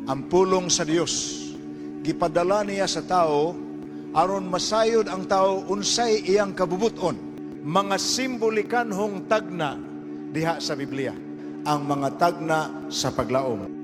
Ang pulong sa Dios gipadala niya sa tao aron masayod ang tao unsay iyang kabubuton. Mga simbolikan hong tagna diha sa Biblia, ang mga tagna sa paglaom.